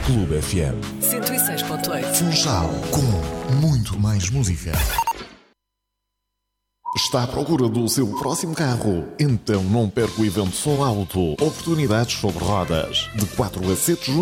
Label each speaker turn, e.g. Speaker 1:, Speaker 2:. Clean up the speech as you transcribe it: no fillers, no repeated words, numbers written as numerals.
Speaker 1: Clube FM
Speaker 2: 106.8.
Speaker 1: Funchal, com muito mais música. Está à procura do seu próximo carro? Então não perca o evento Sol Auto. Oportunidades sobre rodas. De 4 a 7 de junho